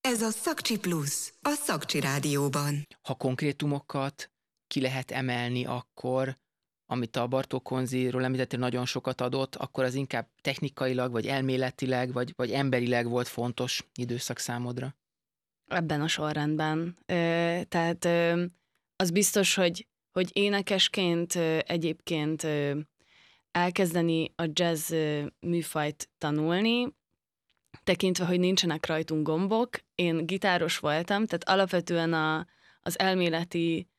Ez a Szakcsi Plusz, a Szakcsi Rádióban. Ha konkrétumokat ki lehet emelni, akkor, amit a Bartók Konziról említettél, nagyon sokat adott, akkor az inkább technikailag, vagy elméletileg, vagy emberileg volt fontos időszak számodra? Ebben a sorrendben. Tehát az biztos, hogy énekesként egyébként elkezdeni a jazz műfajt tanulni, tekintve, hogy nincsenek rajtunk gombok. Én gitáros voltam, tehát alapvetően az elméleti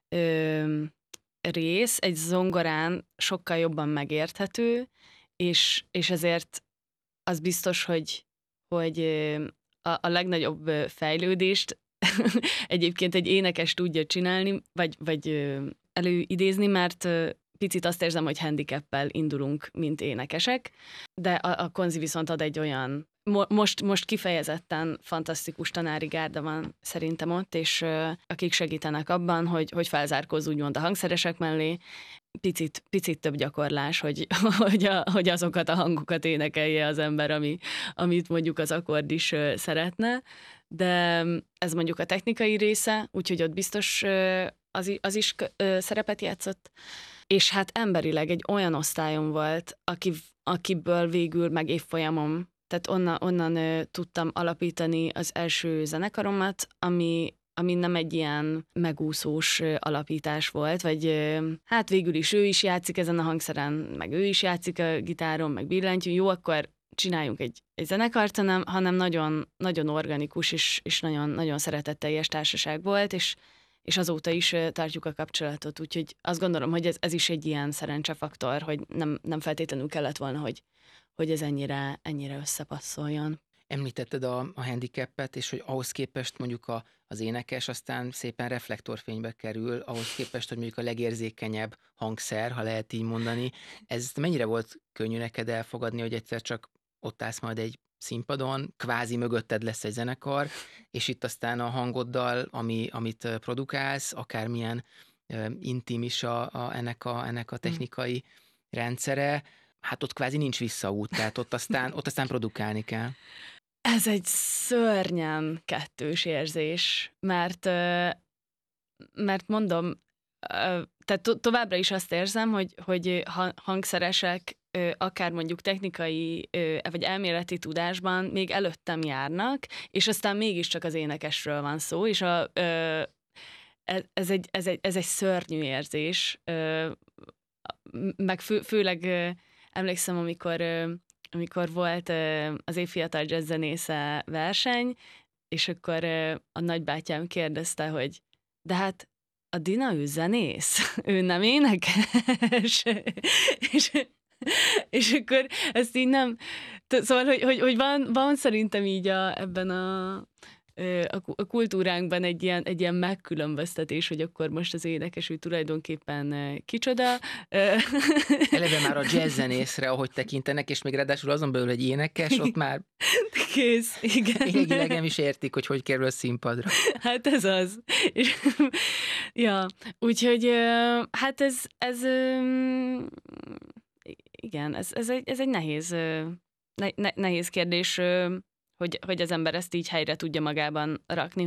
rész egy zongorán sokkal jobban megérthető, és ezért az biztos, hogy a legnagyobb fejlődést egyébként egy énekes tudja csinálni, vagy előidézni, mert picit azt érzem, hogy handicappel indulunk, mint énekesek, de a konzi viszont ad egy olyan, most kifejezetten fantasztikus tanári gárda van szerintem ott, és akik segítenek abban, hogy felzárkózz úgymond a hangszeresek mellé, picit több gyakorlás, hogy azokat a hangokat énekelje az ember, amit mondjuk az akkord is szeretne, de ez mondjuk a technikai része, úgyhogy ott biztos az is szerepet játszott, és hát emberileg egy olyan osztályom volt, akiből végül meg évfolyamom, tehát onnan tudtam alapítani az első zenekaromat, ami nem egy ilyen megúszós alapítás volt, vagy hát végül is ő is játszik ezen a hangszeren, meg ő is játszik a gitáron, meg billentyűn, jó, akkor csináljunk egy zenekart, hanem nagyon, nagyon organikus és nagyon, nagyon szeretetteljes társaság volt, és azóta is tartjuk a kapcsolatot, úgyhogy azt gondolom, hogy ez is egy ilyen szerencsefaktor, hogy nem feltétlenül kellett volna, hogy ez ennyire összepasszoljon. Említetted a handicapet, és hogy ahhoz képest mondjuk az énekes aztán szépen reflektorfénybe kerül, ahhoz képest, hogy mondjuk a legérzékenyebb hangszer, ha lehet így mondani. Ez mennyire volt könnyű neked elfogadni, hogy egyszer csak ott állsz majd egy színpadon, kvázi mögötted lesz egy zenekar, és itt aztán a hangoddal, amit produkálsz, akármilyen intim is ennek a technikai rendszere, hát ott kvázi nincs visszaút, tehát ott aztán produkálni kell. Ez egy szörnyen kettős érzés, mert mondom, tehát továbbra is azt érzem, hogy hangszeresek akár mondjuk technikai vagy elméleti tudásban még előttem járnak, és aztán mégiscsak az énekesről van szó, és ez egy szörnyű érzés, meg főleg emlékszem, amikor volt az évfiatal jazzzenésze verseny, és akkor a nagybátyám kérdezte, hogy de hát a Dina ő zenész, ő nem énekes. és akkor ezt így nem... Szóval, hogy van szerintem így ebben a kultúránkban egy ilyen megkülönböztetés, hogy akkor most az énekes ő tulajdonképpen kicsoda. Eleve már a jazzzenészre, ahogy tekintenek, és még ráadásul azon belül egy énekes, ott már kész, igen. Lényegileg nem is értik, hogy kerül a színpadra. Hát ez az. Ja, úgyhogy hát ez igen, ez egy nehéz kérdés, hogy az ember ezt így helyre tudja magában rakni,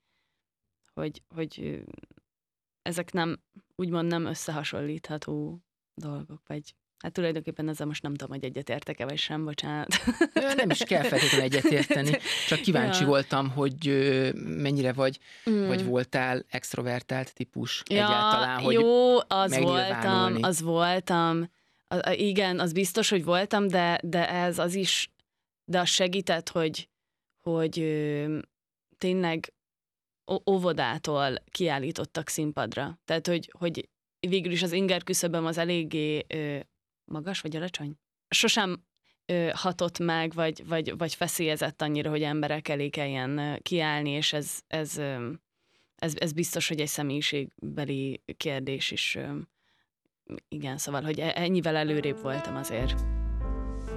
hogy ezek úgymond nem összehasonlítható dolgok, vagy hát tulajdonképpen ezzel most nem tudom, hogy egyetértek-e, vagy sem, bocsánat. Nem is kell feltétlenül egyetérteni, csak kíváncsi voltam, hogy mennyire vagy voltál extrovertált típus egyáltalán, hogy jó, az voltam. Igen, az biztos, hogy voltam, de ez az is, de az segített, hogy tényleg óvodától kiállítottak színpadra. Tehát, hogy végül is az inger küszöböm az eléggé magas vagy alacsony? Sosem hatott meg, vagy feszélyezett annyira, hogy emberek elé kelljen kiállni, és ez biztos, hogy egy személyiségbeli kérdés is. Igen, szóval, hogy ennyivel előrébb voltam azért.